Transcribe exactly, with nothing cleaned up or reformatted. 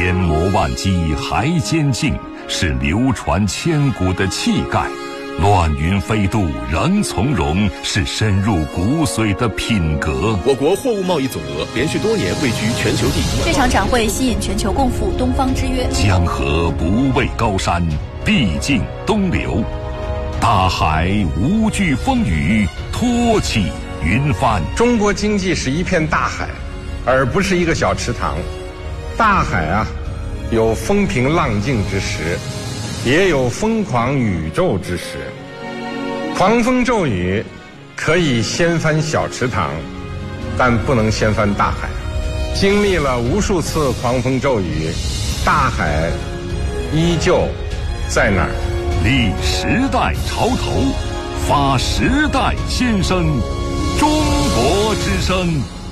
千磨万击还坚劲，是流传千古的气概；乱云飞渡仍从容，是深入骨髓的品格。 我国货物贸易总额连续多年位居全球第一。 这场展会吸引全球共赴东方之约。 江河不畏高山，必经东流；大海无惧风雨，托起云帆。 中国经济是一片大海，而不是一个小池塘。大海啊，有风平浪静之时，也有疯狂宇宙之时。狂风骤雨可以掀翻小池塘，但不能掀翻大海。经历了无数次狂风骤雨，大海依旧在那儿。 立时代潮头，发时代先声，中国之声。